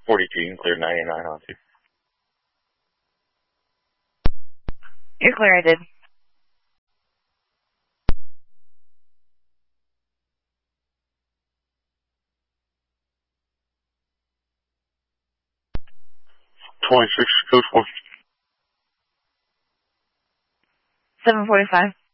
42, you can clear 99 on 2. You're clear, I did. Code 4. 745.